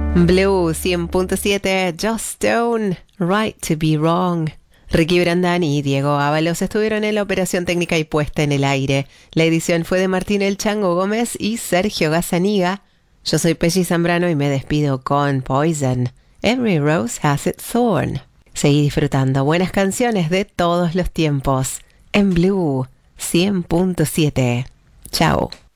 Blue 100.7, Just Stone, Right to Be Wrong. Ricky Brandani y Diego Ábalos estuvieron en la operación técnica y puesta en el aire. La edición fue de Martín El Chango Gómez y Sergio Gazzaniga. Yo soy Pelli Zambrano y me despido con Poison. Every Rose Has Its Thorn. Seguí disfrutando buenas canciones de todos los tiempos en Blue 100.7. Chao.